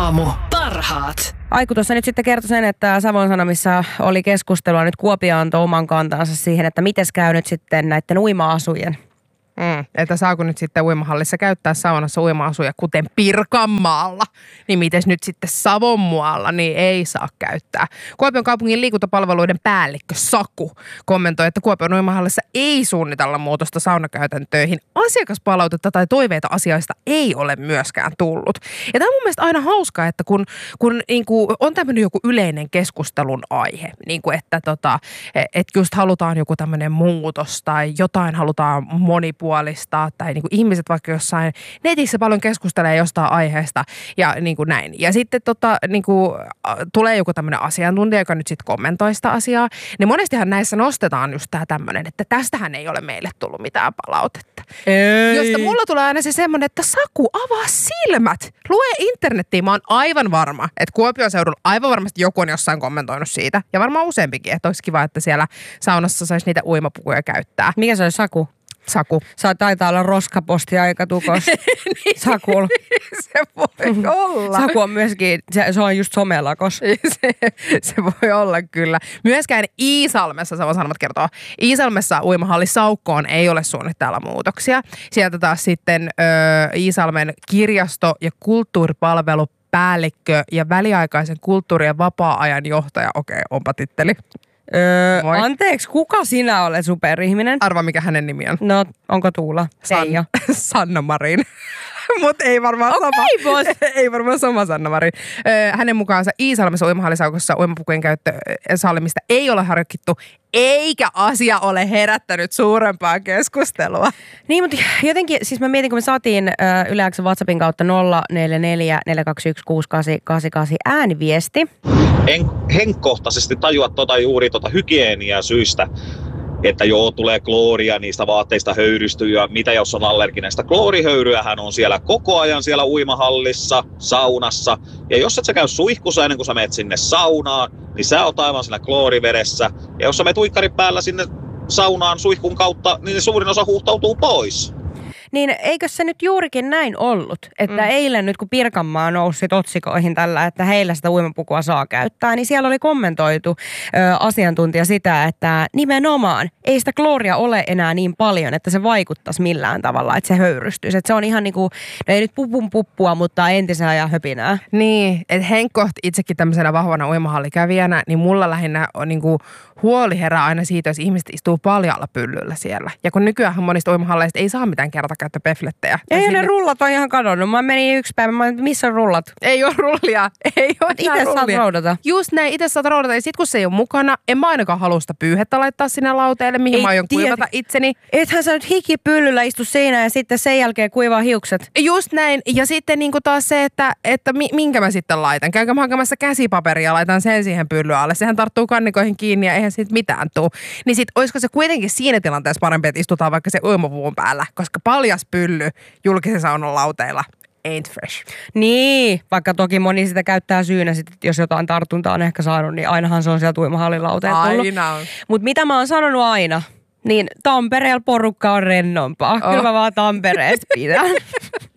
aamu. Parhaat. Aiku tuossa nyt sitten kertoi sen, että Savon Sanomissa oli keskustelua. Nyt Kuopio antoi oman kantansa siihen, että mites käy nyt sitten näiden uima-asujen. Että saako nyt sitten uimahallissa käyttää saunassa uima-asuja, kuten Pirkanmaalla, niin mites nyt sitten Savonmualla, niin ei saa käyttää. Kuopion kaupungin liikuntapalveluiden päällikkö Saku kommentoi, että Kuopion uimahallissa ei suunnitella muutosta saunakäytäntöihin. Asiakaspalautetta tai toiveita asiasta ei ole myöskään tullut. Ja tämä on mun mielestä aina hauskaa, että kun niin kuin on tämmöinen joku yleinen keskustelun aihe, niin kuin että just halutaan joku tämmöinen muutos tai jotain halutaan monipuolistaa tai niin kuin ihmiset vaikka jossain netissä paljon keskustelee jostain aiheesta ja niin kuin näin. Ja sitten niin kuin, tulee joku tämmöinen asiantuntija, joka nyt sitten kommentoi sitä asiaa, niin monestihan näissä nostetaan just tämä tämmöinen, että tästähän ei ole meille tullut mitään palautetta. Ei. Josta mulla tulee aina se semmoinen, että Saku, avaa silmät, lue internettiin. Mä oon aivan varma, että Kuopion seudulla aivan varmasti joku on jossain kommentoinut siitä. Ja varmaan useampikin, että olisi kiva, että siellä saunassa saisi niitä uimapukuja käyttää. Mikä se oli Saku? Saku. Taitaa olla roskaposti-aika tukossa. Sakul. Se voi olla. Saku on myöskin, se on just somelakos. Se voi olla kyllä. Myöskään Iisalmessa, Savon Sanomat kertoo, Iisalmessa uimahalli Saukkoon ei ole suunnitteilla muutoksia. Sieltä taas sitten Iisalmen kirjasto- ja kulttuuripalvelupäällikkö ja väliaikaisen kulttuuri- ja vapaa-ajan johtaja, onpa titteli. Anteeksi, kuka sinä olet superihminen? Arva, mikä hänen nimi on. No, onko Tuula? Seija. Sanna Marin. Mutta ei varmaan sama. Ei varmaan sama Sanna Marin. Hänen mukaansa Iisalmessa uimahallisaukossa uimapukujen käyttö sallimista ei ole harkittu, eikä asia ole herättänyt suurempaa keskustelua. Niin, mutta jotenkin, siis mä mietin, kun me saatiin Yle X:n WhatsAppin kautta 044 421 6888 ääniviesti. En henkkohtaisesti tajua juuri hygieniaa syistä, että tulee klooria, niistä vaatteista höyrystyy ja mitä jos on allerginen. Sitä kloorihöyryähän on siellä koko ajan siellä uimahallissa, saunassa. Ja jos et sä käy suihkussa ennen kuin sä menet sinne saunaan, niin sä oot aivan siinä kloorivedessä. Ja jos sä menet uikkarin päällä sinne saunaan suihkun kautta, niin suurin osa huuhtautuu pois. Niin eikö se nyt juurikin näin ollut, että eilen nyt kun Pirkanmaa nousi otsikoihin tällä, että heillä sitä uimapukua saa käyttää, niin siellä oli kommentoitu asiantuntija sitä, että nimenomaan ei sitä klooria ole enää niin paljon, että se vaikuttaisi millään tavalla, että se höyrystyisi. Että se on ihan niin kuin, no ei nyt puppua, mutta entisen ajan höpinää. Niin, että Henkko itsekin tämmöisenä vahvana uimahallikävijänä, niin mulla lähinnä on niin kuin huoli herää aina siitä, jos ihmiset istuu paljalla pyllyllä siellä. Ja kun nykyään monista uimahalleista ei saa mitään kertakäyttöpeflettejä. Ei ne rullat on ihan kadonnut. Mä menin yksi päivä, missä on rullat? Ei ole rullia. Ei ole itse saat roudata. Just näin, itse saat roudata. Ja sit kun se ei ole mukana, en mä ainakaan halua sitä pyyhettä laittaa sinne lauteelle, mihin mä aion kuivata itseni. Ethän sä nyt hikipyllyllä istu siinä ja sitten sen jälkeen kuivaa hiukset. Just näin. Ja sitten niinku taas se, että minkä mä sitten laitan. Käykö mä hakemassa käsipaperia ja laitan sen siihen pyllyn alle. Sehän tarttuu kannikoihin kiinni ja eihän siitä mitään tuu. Niin sit olisiko se kuitenkin siinä tilanteessa parempi, että istutaan vaikka se uimapuun päällä. Koska paljas pylly julkisen saunan lauteilla ain't fresh. Niin, vaikka toki moni sitä käyttää syynä, sit, jos jotain tartuntaa on ehkä saanut, niin ainahan se on siellä uimahallin lauteet tullut. Aina on. Mutta mitä mä oon sanonut aina, niin Tampereella porukka on rennompaa. Kyllä mä vaan Tampereesta pidän.